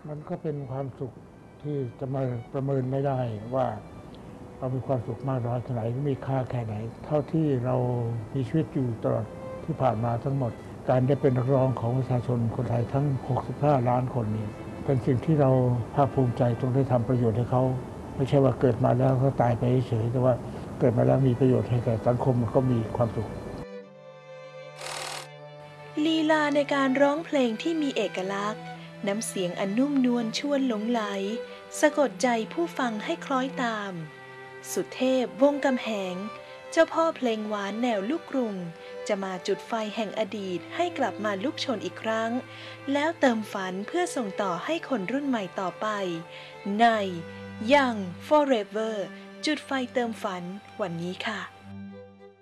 มันก็เป็นความสุขที่จะมาประเมินไม่ได้ว่าเรามีความสุขมากน้อยแค่ไหนมีค่าแค่ไหนเท่าที่เรามีชีวิตอยู่ตลอดที่ผ่านมาทั้งหมดการได้เป็นนักร้องของประชาชนคนไทยทั้ง65ล้านคนนี้เป็นสิ่งที่เราภาคภูมิใจตรงได้ทำประโยชน์ให้เขาไม่ใช่ว่าเกิดมาแล้วเขาตายไปเฉยแต่ว่าเกิดมาแล้วมีประโยชน์ให้แก่สังคมก็มีความสุขลีลาในการร้องเพลงที่มีเอกลักษณ์น้ำเสียงอันนุ่มนวลชวนหลงไหลสะกดใจผู้ฟังให้คล้อยตามสุเทพวงศ์กำแหงเจ้าพ่อเพลงหวานแนวลูกกรุงจะมาจุดไฟแห่งอดีตให้กลับมาลุกโชนอีกครั้งแล้วเติมฝันเพื่อส่งต่อให้คนรุ่นใหม่ต่อไปใน Young Forever จุดไฟเติมฝันวันนี้ค่ะ